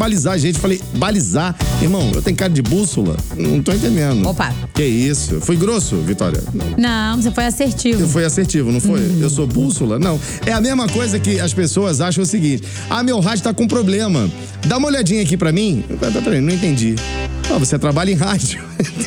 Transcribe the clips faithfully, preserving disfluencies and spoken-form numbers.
balizar a gente. Falei, balizar? Irmão, eu tenho cara de bússola? Não tô entendendo. Opa. Que isso? Fui grosso, Vitória? Não, você foi assertivo. Eu fui assertivo, não foi? Hum. Eu sou bússola? Não. É a mesma coisa que as pessoas acham o seguinte: ah, meu rádio tá com problema. Dá uma olhadinha aqui pra mim. Peraí, não entendi. Ah, você trabalha em rádio.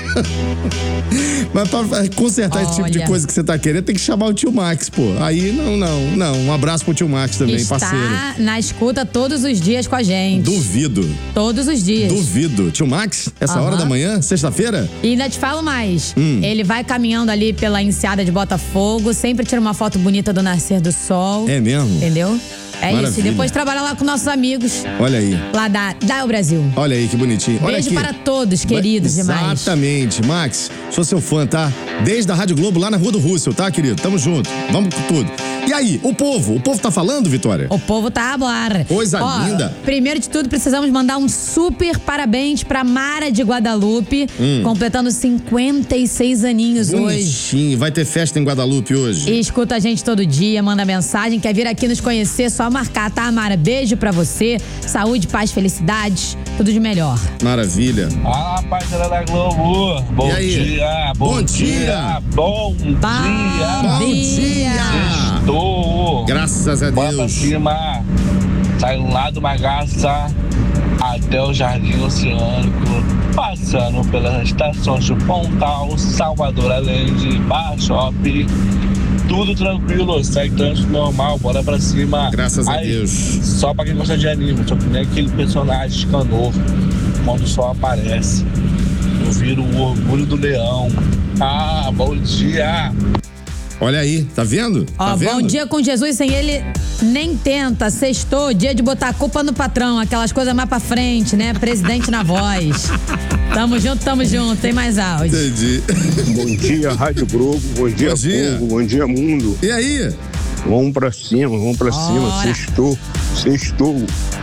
Mas pra consertar Olha. esse tipo de coisa que você tá querendo, tem que chamar o tio Max, pô. Aí, não, não, não. Um abraço pro tio Max também, Está parceiro. Está na escuta todos os dias com a gente. Duvido. Todos os dias. Duvido. Tio Max, essa uhum. hora da manhã, sexta-feira? E ainda te falo mais. Hum. Ele vai caminhando ali pela enseada de Botafogo, sempre tira uma foto bonita do nascer do sol. É mesmo? Entendeu? É Maravilha. isso, e depois trabalha lá com nossos amigos. Olha aí. Lá da da Brasil. Olha aí, que bonitinho. Olha Beijo aqui. para todos, queridos demais. Exatamente. Max, sou seu fã, tá? Desde a Rádio Globo, lá na Rua do Russell, tá, querido? Tamo junto. Vamos com tudo. E aí, o povo? O povo tá falando, Vitória? O povo tá a hablar. Coisa Ó, linda. Primeiro de tudo, precisamos mandar um super parabéns pra Mara de Guadalupe, hum. completando cinquenta e seis aninhos Bonitinho. hoje. Vai ter festa em Guadalupe hoje? E escuta a gente todo dia, manda mensagem, quer vir aqui nos conhecer, só marcar, tá, Mara? Beijo pra você, saúde, paz, felicidades, tudo de melhor. Maravilha. Fala, rapaziada da Globo. Bom dia, bom, bom dia, dia, bom dia. Bom dia. Estou. Graças a Bora Deus. pra cima. Saindo lá do Magaça até o Jardim Oceânico, passando pelas estações de Pontal, Salvador Allende, Bar Shopping. Tudo tranquilo, segue trânsito normal, bora pra cima. Graças Aí, a Deus. Só pra quem gosta de anime, só que nem aquele personagem escandor, quando o sol aparece. Eu viro o orgulho do leão. Ah, bom dia! Olha aí, tá vendo? Ó, tá vendo? Bom dia com Jesus, sem ele nem tenta. Sextou, dia de botar a culpa no patrão, aquelas coisas mais pra frente, né? Presidente na voz. Tamo junto, tamo junto. Tem mais áudio. Entendi. Bom dia, Rádio Globo. Bom dia, bom dia. povo. Bom dia, mundo. E aí? Vamos pra cima, vamos pra Ora. cima. Sextou, sextou.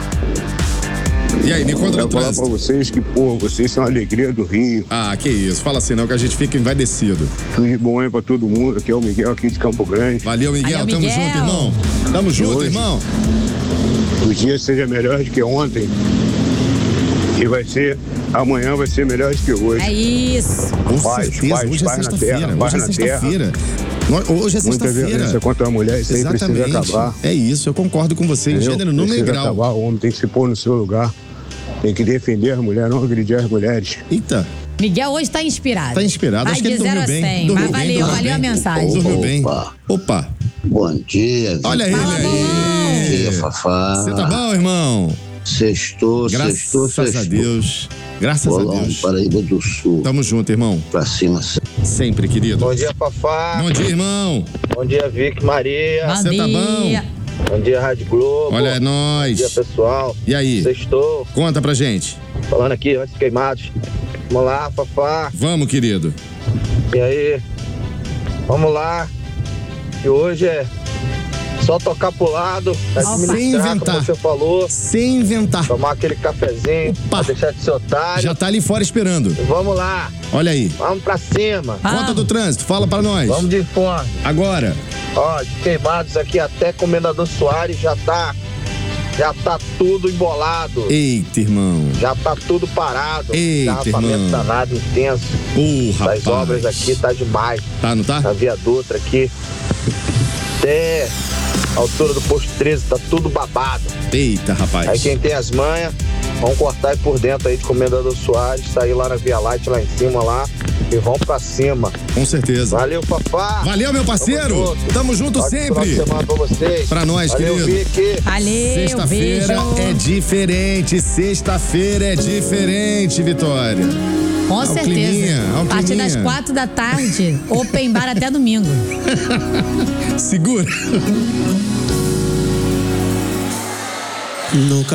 E aí, me conta Eu do vou falar trânsito. pra vocês que, pô, vocês são a alegria do Rio. Ah, que isso. Fala assim não, que a gente fica envaidecido. Tudo de bom aí pra todo mundo. Aqui é o Miguel, aqui de Campo Grande. Valeu, Miguel. Valeu, Tamo Miguel. junto, irmão. Tamo junto, hoje? irmão. O dia seja melhor do que ontem. E vai ser, amanhã vai ser melhor do que hoje. É isso. Com Paz, certeza. paz, Hoje é paz na sexta-feira. terra, Hoje paz é na sexta-feira. Nós- Hoje é Muita sexta-feira. violência contra a mulher, isso aí precisa Exatamente. acabar. É isso, eu concordo com você. Em Entendeu? gênero, número e Precisa grau. acabar, o homem tem que se pôr no seu lugar. Tem que defender as mulheres, não agredir as mulheres. Eita, Miguel hoje tá inspirado. tá inspirado. Vai Acho que de ele zero dormiu a bem. cem. Dormiu Mas bem, valeu, dormiu valeu a bem. mensagem. Dormiu bem. Opa. Opa. Bom dia, Olha aí, Fala, ele Bom aí. dia, Fafá. Você tá bom, irmão? Sextou, Graças sextou, sextou. a Deus. Graças a Bolão, Deus. Paraíba do Sul. Tamo junto, irmão. Pra cima. Sempre, querido. Bom dia, Fafá. Bom dia, irmão. Bom dia, Vic Maria. Bom Você tá dia. Bom dia, Rádio Globo. Olha, é Bom nóis. dia, pessoal. E aí? Sextou. Conta pra gente. Falando aqui, antes queimados. Vamos lá, Fafá. Vamos, querido. E aí? Vamos lá. E hoje é só tocar pro lado, administrar, Sem inventar. como você falou. Sem inventar. Tomar aquele cafezinho, Opa. pra deixar de ser otário. Já tá ali fora esperando. E vamos lá. Olha aí. Vamos pra cima. Ah. Conta do trânsito, fala pra nós. Vamos de fone. Agora. Ó, de queimados aqui até Comendador Soares já tá. Já tá tudo embolado. Eita, irmão. Já tá tudo parado. Eita, Engarrafamento irmão. danado, intenso. Ô, rapaz. Das obras aqui tá demais. Tá, não tá? Na Via Dutra aqui. Até a altura do posto treze, tá tudo babado. Eita, rapaz. Aí quem tem as manhas, vamos cortar aí por dentro aí de Comendador Soares, sair lá na Via Light, lá em cima lá. E vão pra cima. Com certeza. Valeu, Fafá. Valeu, meu parceiro. Tamo junto. Tamo junto Ótimo final de sempre. semana pra vocês. Pra nós, Valeu, querido. Vicky. Valeu, Sexta-feira beijo. é diferente. Sexta-feira é diferente, Vitória. Com Ao certeza. climinha, ao A partir climinha. das quatro da tarde, open bar até domingo. Segura. Nunca